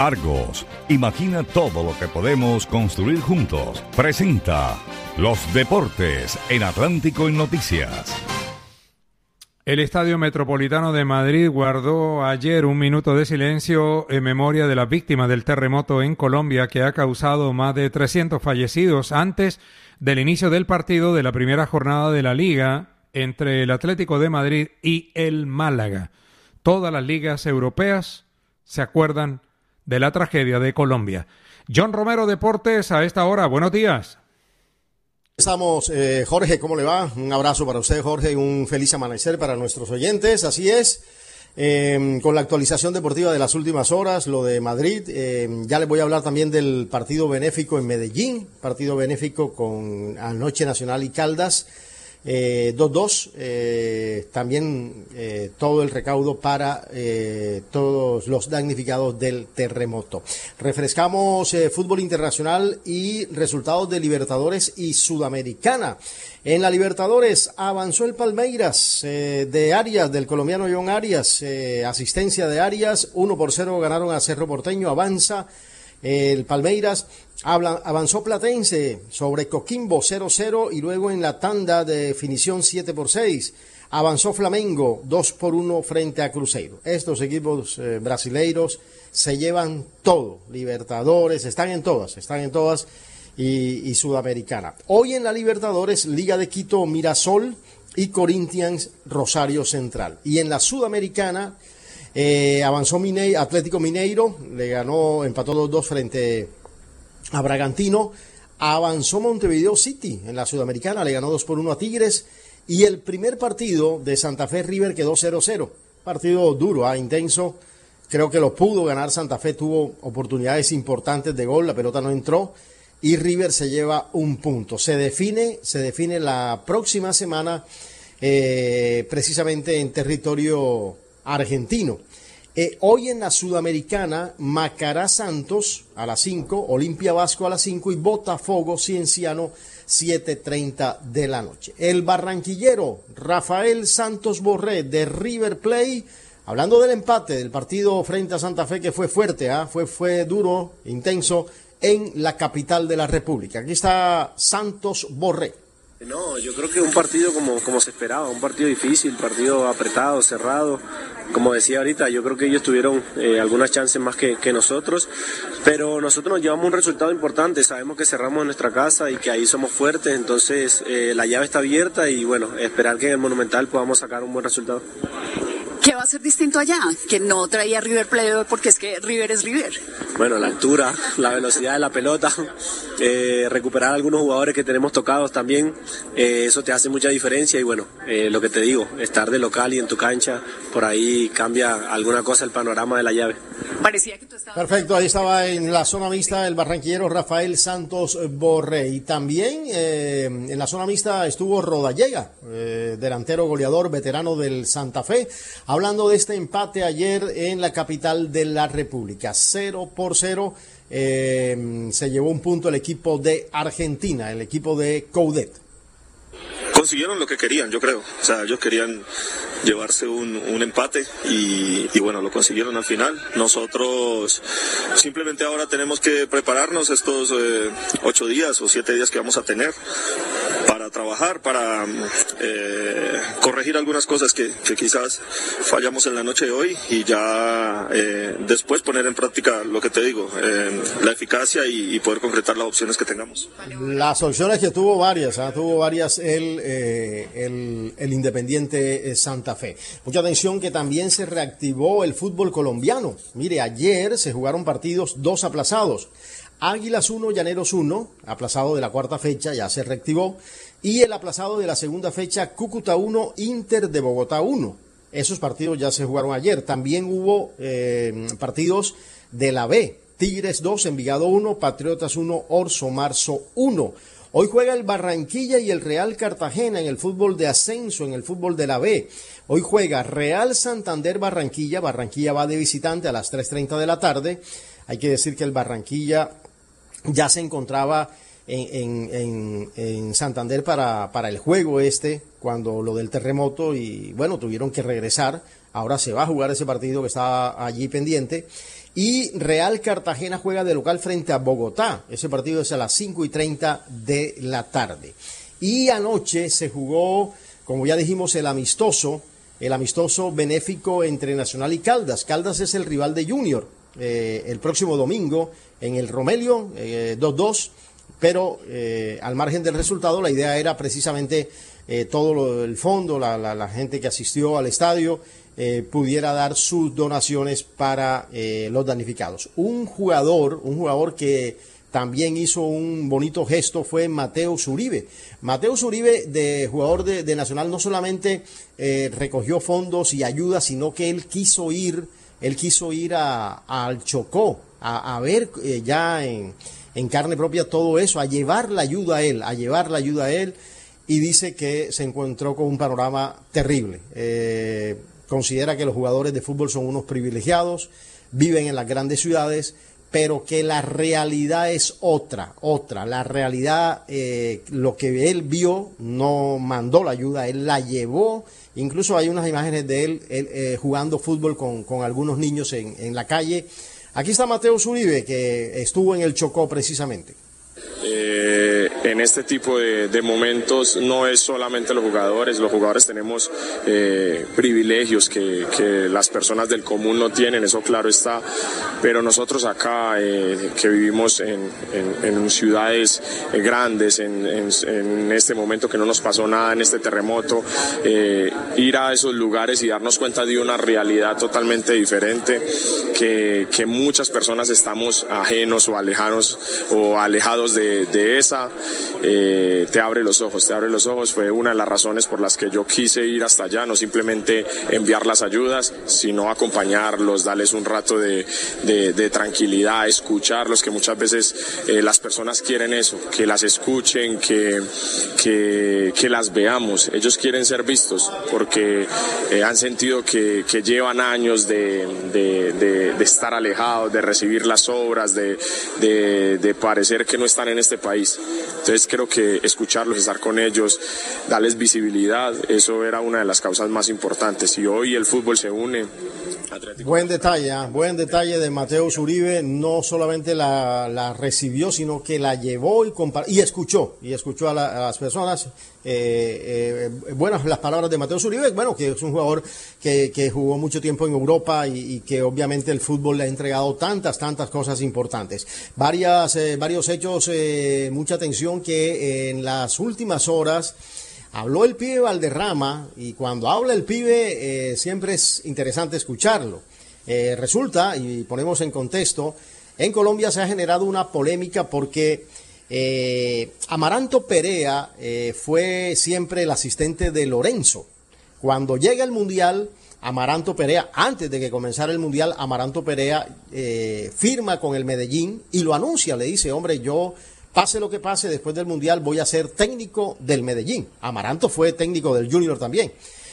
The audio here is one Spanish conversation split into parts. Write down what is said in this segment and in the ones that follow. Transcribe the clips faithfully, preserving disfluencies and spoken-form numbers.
Argos, imagina todo lo que podemos construir juntos. Presenta Los Deportes en Atlántico en Noticias. El Estadio Metropolitano de Madrid guardó ayer un minuto de silencio en memoria de las víctimas del terremoto en Colombia que ha causado más de trescientos fallecidos antes del inicio del partido de la primera jornada de la Liga entre el Atlético de Madrid y el Málaga. Todas las ligas europeas se acuerdan de la tragedia de Colombia. John Romero, Deportes, a esta hora. Buenos días. Estamos, eh, Jorge, ¿cómo le va? Un abrazo para usted, Jorge, y un feliz amanecer para nuestros oyentes. Así es, eh, con la actualización deportiva de las últimas horas, lo de Madrid. Eh, ya les voy a hablar también del partido benéfico en Medellín, partido benéfico con Anoche Nacional y Caldas. Eh, dos dos, eh, también eh, todo el recaudo para eh, todos los damnificados del terremoto. Refrescamos eh, fútbol internacional y resultados de Libertadores y Sudamericana. En la Libertadores avanzó el Palmeiras eh, de Arias, del colombiano John Arias, eh, asistencia de Arias, uno por cero ganaron a Cerro Porteño, avanza el Palmeiras. Habla, avanzó Platense sobre Coquimbo cero cero y luego en la tanda de definición siete por seis avanzó Flamengo dos por uno frente a Cruzeiro. Estos equipos eh, brasileiros se llevan todo, Libertadores, están en todas, están en todas y, y Sudamericana. Hoy en la Libertadores, Liga de Quito, Mirasol y Corinthians, Rosario Central. Y en la Sudamericana eh, avanzó Mine- Atlético Mineiro, le ganó, empató dos dos frente a Bragantino. Avanzó Montevideo City en la Sudamericana, le ganó dos por uno a Tigres, y el primer partido de Santa Fe River quedó cero cero, partido duro, ¿eh? intenso, creo que lo pudo ganar Santa Fe, tuvo oportunidades importantes de gol, la pelota no entró, y River se lleva un punto. Se define, se define la próxima semana, eh, precisamente en territorio argentino. Eh, hoy en la Sudamericana, Macará Santos a las cinco, Olimpia Vasco a las cinco y Botafogo Cienciano siete treinta de la noche. El barranquillero Rafael Santos Borré de River Plate, hablando del empate del partido frente a Santa Fe, que fue fuerte, ¿eh? fue, fue duro, intenso, en la capital de la República. Aquí está Santos Borré. No, yo creo que un partido como, como se esperaba, un partido difícil, partido apretado, cerrado. Como decía ahorita, yo creo que ellos tuvieron eh, algunas chances más que, que nosotros, pero nosotros nos llevamos un resultado importante, sabemos que cerramos en nuestra casa y que ahí somos fuertes, entonces eh, la llave está abierta y bueno, esperar que en el Monumental podamos sacar un buen resultado. ¿Qué va a ser distinto allá? Que no traía River Plate porque es que River es River. Bueno, la altura, la velocidad de la pelota, eh, recuperar algunos jugadores que tenemos tocados también, eh, eso te hace mucha diferencia y bueno, eh, lo que te digo, estar de local y en tu cancha, por ahí cambia alguna cosa el panorama de la llave. Parecía que tú estabas... Perfecto, ahí estaba en la zona mixta el barranquillero Rafael Santos Borré. Y también eh, en la zona mixta estuvo Rodallega, eh, delantero goleador veterano del Santa Fe, hablando de este empate ayer en la capital de la República. Cero por cero eh, se llevó un punto el equipo de Argentina, el equipo de Coudet. Consiguieron lo que querían, yo creo. O sea, ellos querían llevarse un, un empate y, y bueno, lo consiguieron al final. Nosotros simplemente ahora tenemos que prepararnos estos eh, ocho días o siete días que vamos a tener para trabajar, para eh, corregir algunas cosas que, que quizás fallamos en la noche de hoy y ya eh, después poner en práctica lo que te digo, eh, la eficacia y, y poder concretar las opciones que tengamos. Las opciones que tuvo varias, ¿eh? tuvo varias el, eh, el, el Independiente Santa Fe. Mucha atención que también se reactivó el fútbol colombiano. Mire, ayer se jugaron partidos dos aplazados. Águilas uno, Llaneros uno, aplazado de la cuarta fecha, ya se reactivó. Y el aplazado de la segunda fecha, Cúcuta uno, Inter de Bogotá uno. Esos partidos ya se jugaron ayer. También hubo eh, partidos de la B. Tigres dos, Envigado uno, Patriotas uno, Orso Marzo uno. Hoy juega el Barranquilla y el Real Cartagena en el fútbol de ascenso, en el fútbol de la B. Hoy juega Real Santander Barranquilla. Barranquilla va de visitante a las tres treinta de la tarde. Hay que decir que el Barranquilla ya se encontraba en, en, en, en Santander para, para el juego este, cuando lo del terremoto, y bueno, tuvieron que regresar. Ahora se va a jugar ese partido que está allí pendiente. Y Real Cartagena juega de local frente a Bogotá. Ese partido es a las cinco y treinta de la tarde. Y anoche se jugó, como ya dijimos, el amistoso, el amistoso benéfico entre Nacional y Caldas. Caldas es el rival de Junior eh, el próximo domingo en el Romelio, eh, dos dos. Pero eh, al margen del resultado, la idea era precisamente eh, todo lo, el fondo, la, la, la gente que asistió al estadio, eh, pudiera dar sus donaciones para eh, los damnificados. Un jugador, un jugador que también hizo un bonito gesto fue Mateus Uribe. Mateus Uribe, de jugador de, de Nacional, no solamente eh, recogió fondos y ayuda, sino que él quiso ir, él quiso ir a, a al Chocó, a, a ver eh, ya en... en carne propia todo eso, a llevar la ayuda a él, a llevar la ayuda a él, y dice que se encontró con un panorama terrible. Eh, considera que los jugadores de fútbol son unos privilegiados, viven en las grandes ciudades, pero que la realidad es otra, otra. La realidad, eh, lo que él vio, no mandó la ayuda, él la llevó. Incluso hay unas imágenes de él, él eh, jugando fútbol con, con algunos niños en, en la calle. Aquí está Mateus Uribe, que estuvo en el Chocó precisamente. Eh, en este tipo de, de momentos no es solamente los jugadores, los jugadores tenemos eh, privilegios que, que las personas del común no tienen, eso claro está, pero nosotros acá eh, que vivimos en, en, en ciudades eh, grandes, en, en, en este momento que no nos pasó nada en este terremoto, eh, ir a esos lugares y darnos cuenta de una realidad totalmente diferente, que, que muchas personas estamos ajenos o alejados o alejados de De, de esa, eh, te abre los ojos, te abre los ojos. Fue una de las razones por las que yo quise ir hasta allá, no simplemente enviar las ayudas, sino acompañarlos, darles un rato de, de, de tranquilidad, escucharlos, que muchas veces eh, las personas quieren eso, que las escuchen, que, que, que las veamos. Ellos quieren ser vistos porque eh, han sentido que, que llevan años de, de, de, de estar alejados, de recibir las obras, de, de, de parecer que no están en este país. Entonces creo que escucharlos, estar con ellos, darles visibilidad, eso era una de las causas más importantes. Y hoy el fútbol se une. Atlético. Buen detalle, ¿eh? Buen detalle de Mateus Uribe. No solamente la, la recibió, sino que la llevó y compar- y escuchó, y escuchó a, la, a las personas. Eh, eh, buenas las palabras de Mateus Uribe, bueno, que es un jugador que, que jugó mucho tiempo en Europa y, y que obviamente el fútbol le ha entregado tantas, tantas cosas importantes. Varias, eh, varios hechos, eh, mucha atención que eh, en las últimas horas habló el pibe Valderrama, y cuando habla el pibe eh, siempre es interesante escucharlo. Eh, resulta, y ponemos en contexto, en Colombia se ha generado una polémica porque eh, Amaranto Perea eh, fue siempre el asistente de Lorenzo. Cuando llega el Mundial, Amaranto Perea, antes de que comenzara el Mundial, Amaranto Perea eh, firma con el Medellín y lo anuncia, le dice, hombre, yo... pase lo que pase, después del Mundial voy a ser técnico del Medellín. Amaranto fue técnico del Junior también.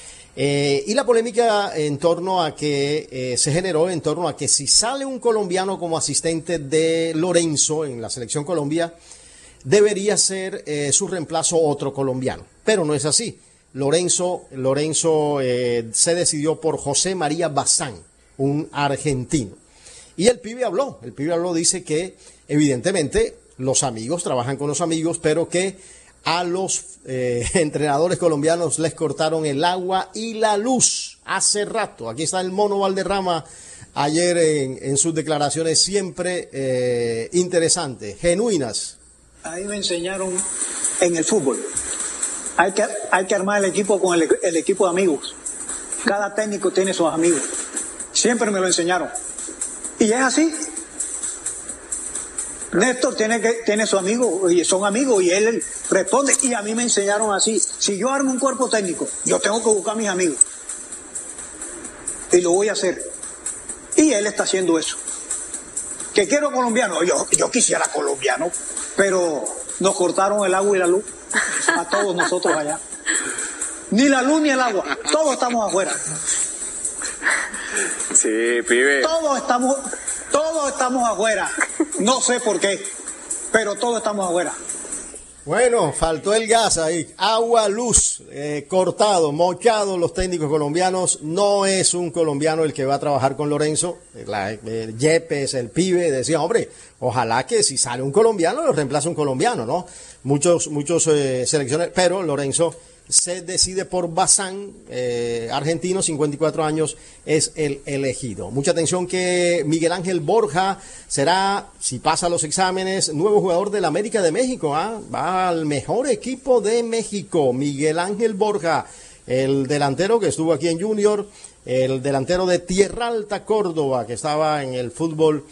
Eh, y la polémica en torno a que eh, se generó en torno a que si sale un colombiano como asistente de Lorenzo en la selección Colombia, debería ser eh, su reemplazo otro colombiano. Pero no es así. Lorenzo, Lorenzo eh, se decidió por José María Bazán, un argentino. Y el pibe habló, el pibe habló, dice que evidentemente los amigos trabajan con los amigos, pero que a los eh, entrenadores colombianos les cortaron el agua y la luz hace rato. Aquí está el Mono Valderrama ayer en, en sus declaraciones siempre eh, interesantes, genuinas. A mí me enseñaron en el fútbol, hay que, hay que armar el equipo con el, el equipo de amigos. Cada técnico tiene sus amigos. Siempre me lo enseñaron. Y es así. Néstor tiene que tiene su amigo y son amigos y él responde, y a mí me enseñaron así: si yo armo un cuerpo técnico, yo tengo que buscar a mis amigos y lo voy a hacer, y él está haciendo eso. Que quiero colombiano, yo, yo quisiera colombiano, pero nos cortaron el agua y la luz a todos nosotros allá. Ni la luz ni el agua, todos estamos afuera. Sí, pibe. Todos estamos Todos estamos afuera, no sé por qué, pero todos estamos afuera. Bueno, faltó el gas ahí. Agua, luz, eh, cortado, mochado los técnicos colombianos. No es un colombiano el que va a trabajar con Lorenzo. La, el Yepes, el pibe, decía, hombre, ojalá que si sale un colombiano lo reemplace un colombiano, ¿no? Muchos, muchos eh, selecciones, pero Lorenzo se decide por Bazán, eh, argentino, cincuenta y cuatro años, es el elegido. Mucha atención que Miguel Ángel Borja será, si pasa los exámenes, nuevo jugador del América de México, ¿ah? ¿eh? Va al mejor equipo de México, Miguel Ángel Borja, el delantero que estuvo aquí en Junior, el delantero de Tierra Alta, Córdoba, que estaba en el fútbol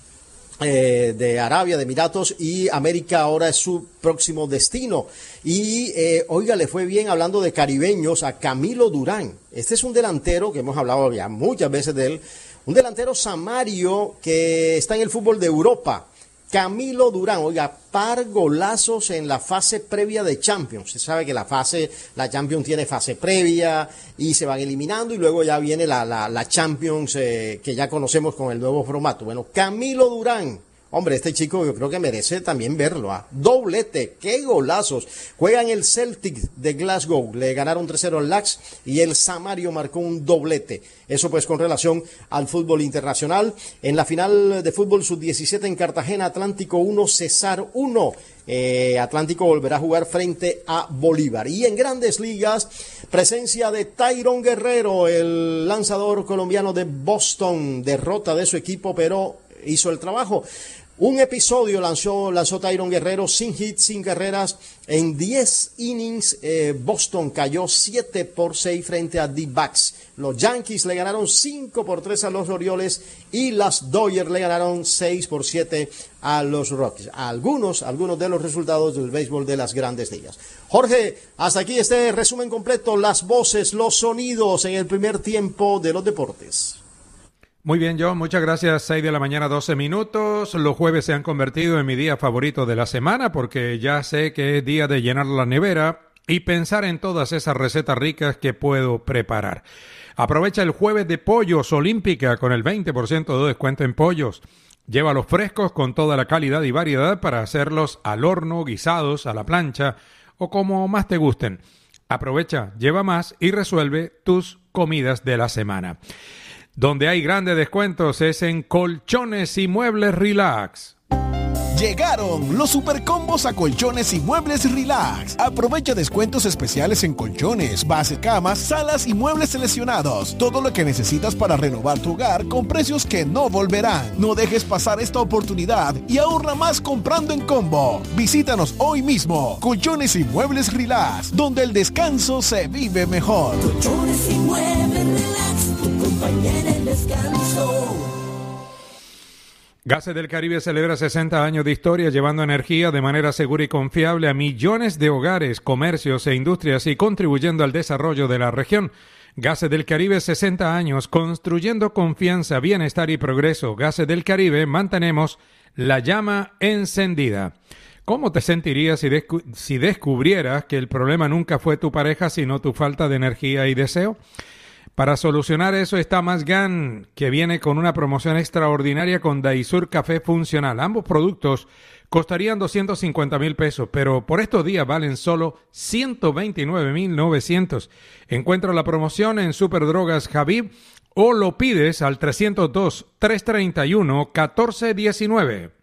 Eh, de Arabia, de Emiratos, y América ahora es su próximo destino. Y eh, oiga, le fue bien, hablando de caribeños, a Camilo Durán. Este es un delantero que hemos hablado ya muchas veces de él, un delantero samario que está en el fútbol de Europa. Camilo Durán, oiga, par golazos en la fase previa de Champions. Usted sabe que la fase, la Champions tiene fase previa y se van eliminando y luego ya viene la, la, la Champions eh, que ya conocemos con el nuevo formato. Bueno, Camilo Durán, hombre, este chico yo creo que merece también verlo. ¿ah? Doblete, qué golazos. Juega en el Celtic de Glasgow, le ganaron tres cero al Lax y el Samario marcó un doblete. Eso pues con relación al fútbol internacional. En la final de fútbol sub diecisiete en Cartagena, Atlántico uno, Cesar uno. Eh, Atlántico volverá a jugar frente a Bolívar. Y en Grandes Ligas, presencia de Tyron Guerrero, el lanzador colombiano de Boston. Derrota de su equipo, pero hizo el trabajo. Un episodio lanzó, lanzó Tyron Guerrero, sin hits, sin carreras. En diez innings, eh, Boston cayó siete por seis frente a D-backs. Los Yankees le ganaron cinco por tres a los Orioles y las Dodgers le ganaron seis por siete a los Rockies. Algunos, algunos de los resultados del béisbol de las Grandes Ligas. Jorge, hasta aquí este resumen completo, las voces, los sonidos en el primer tiempo de los deportes. Muy bien, John, muchas gracias. seis de la mañana, doce minutos. Los jueves se han convertido en mi día favorito de la semana porque ya sé que es día de llenar la nevera y pensar en todas esas recetas ricas que puedo preparar. Aprovecha el jueves de Pollos Olímpica con el veinte por ciento de descuento en pollos. Llévalos frescos con toda la calidad y variedad para hacerlos al horno, guisados, a la plancha o como más te gusten. Aprovecha, lleva más y resuelve tus comidas de la semana. Donde hay grandes descuentos es en Colchones y Muebles Relax. Llegaron los supercombos a Colchones y Muebles Relax. Aprovecha descuentos especiales en colchones, base camas, salas y muebles seleccionados. Todo lo que necesitas para renovar tu hogar con precios que no volverán. No dejes pasar esta oportunidad y ahorra más comprando en combo. Visítanos hoy mismo. Colchones y Muebles Relax, donde el descanso se vive mejor. Colchones y Muebles Relax, tu compañera en descanso. Gases del Caribe celebra sesenta años de historia llevando energía de manera segura y confiable a millones de hogares, comercios e industrias y contribuyendo al desarrollo de la región. Gases del Caribe, sesenta años, construyendo confianza, bienestar y progreso. Gases del Caribe, mantenemos la llama encendida. ¿Cómo te sentirías si, descu- si descubrieras que el problema nunca fue tu pareja, sino tu falta de energía y deseo? Para solucionar eso está Mazgan, que viene con una promoción extraordinaria con Daisur Café Funcional. Ambos productos costarían doscientos cincuenta mil pesos, pero por estos días valen solo ciento veintinueve mil novecientos. Encuentra la promoción en Superdrogas Javib o lo pides al trescientos dos, trescientos treinta y uno, catorce diecinueve.